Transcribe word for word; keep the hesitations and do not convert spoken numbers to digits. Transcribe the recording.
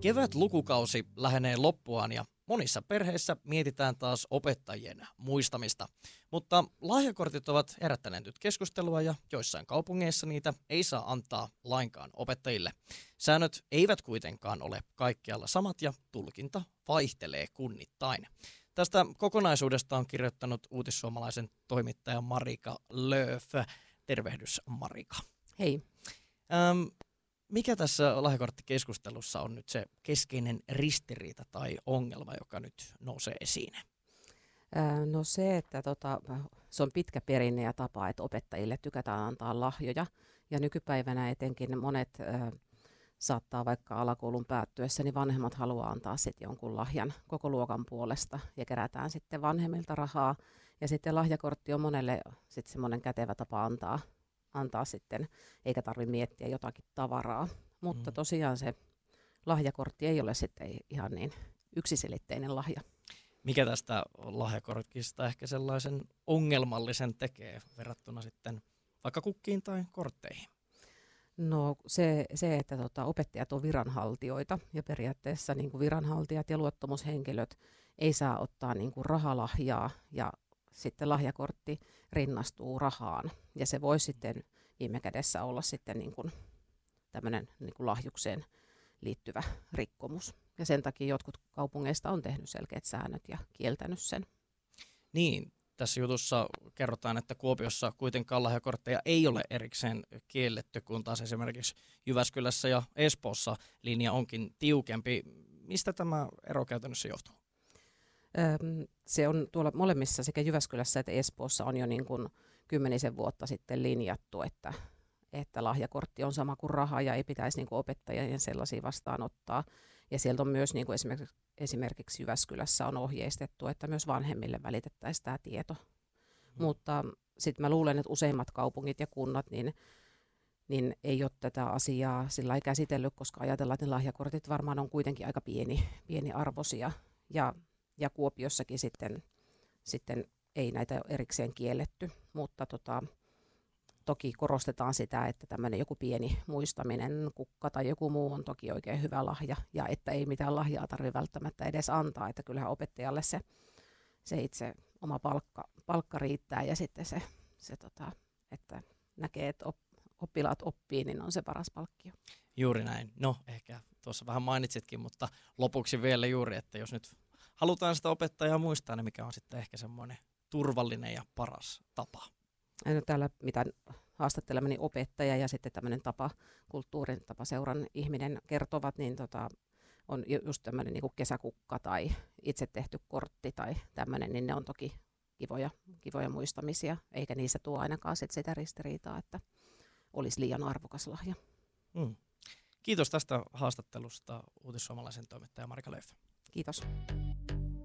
Kevät lukukausi lähenee loppuaan ja monissa perheissä mietitään taas opettajien muistamista. Mutta lahjakortit ovat herättäneet nyt keskustelua ja joissain kaupungeissa niitä ei saa antaa lainkaan opettajille. Säännöt eivät kuitenkaan ole kaikkialla samat ja tulkinta vaihtelee kunnittain. Tästä kokonaisuudesta on kirjoittanut uutissuomalaisen toimittaja Marika Lööf. Tervehdys Marika. Hei. Ähm, mikä tässä lahjakorttikeskustelussa on nyt se keskeinen ristiriita tai ongelma, joka nyt nousee esiin? No se, että tota, se on pitkä perinne ja tapa, että opettajille tykätään antaa lahjoja. Ja nykypäivänä etenkin monet äh, saattaa vaikka alakoulun päättyessä, niin vanhemmat haluaa antaa sitten jonkun lahjan koko luokan puolesta. Ja kerätään sitten vanhemmilta rahaa. Ja sitten lahjakortti on monelle sitten semmoinen kätevä tapa antaa, antaa sitten, eikä tarvitse miettiä jotakin tavaraa. Mutta mm. tosiaan se lahjakortti ei ole sitten ihan niin yksiselitteinen lahja. Mikä tästä lahjakortista ehkä sellaisen ongelmallisen tekee verrattuna sitten vaikka kukkiin tai kortteihin? No se, se että tota, opettajat on viranhaltijoita ja periaatteessa niin kuin viranhaltijat ja luottamushenkilöt ei saa ottaa niin kuin rahalahjaa ja sitten lahjakortti rinnastuu rahaan ja se voi sitten viime kädessä olla sitten niin kuin tämmöinen niin kuin lahjukseen liittyvä rikkomus. Ja sen takia jotkut kaupungeista on tehnyt selkeät säännöt ja kieltänyt sen. Niin, tässä jutussa kerrotaan, että Kuopiossa kuitenkaan lahjakortteja ei ole erikseen kielletty, kun taas esimerkiksi Jyväskylässä ja Espoossa linja onkin tiukempi. Mistä tämä ero käytännössä johtuu? Öm, se on tuolla molemmissa sekä Jyväskylässä että Espoossa on jo niin kuin kymmenisen vuotta sitten linjattu, että että lahjakortti on sama kuin raha ja ei pitäisi niin kuin opettajien sellaisia vastaanottaa. Ja sieltä on myös niin kuin esimerkiksi, esimerkiksi Jyväskylässä on ohjeistettu, että myös vanhemmille välitettäisiin tämä tieto. Hmm. Mutta sitten mä luulen, että useimmat kaupungit ja kunnat niin, niin ei ole tätä asiaa sillä lailla käsitellyt, koska ajatellaan, että ne lahjakortit varmaan on kuitenkin aika pieni, pieniarvoisia. Ja, ja Kuopiossakin sitten, sitten ei näitä erikseen kielletty, mutta tota, toki korostetaan sitä, että tämmöinen joku pieni muistaminen, kukka tai joku muu on toki oikein hyvä lahja ja että ei mitään lahjaa tarvitse välttämättä edes antaa, että kyllähän opettajalle se, se itse oma palkka, palkka riittää ja sitten se, se tota, että näkee, että op, oppilaat oppii, niin on se paras palkkio. Juuri näin. No ehkä tuossa vähän mainitsitkin, mutta lopuksi vielä juuri, että jos nyt halutaan sitä opettajaa muistaa, niin mikä on sitten ehkä semmoinen turvallinen ja paras tapa. No täällä mitä haastattelemani opettaja ja sitten tämmöinen tapa, kulttuurin tapaseuran ihminen kertovat, niin tota, on just tämmöinen niin kuin kesäkukka tai itse tehty kortti tai tämmöinen, niin ne on toki kivoja, kivoja muistamisia, eikä niissä tuo ainakaan sit sitä ristiriitaa, että olisi liian arvokas lahja. Mm. Kiitos tästä haastattelusta uutissuomalaisen toimittaja Marika Lööf. Kiitos.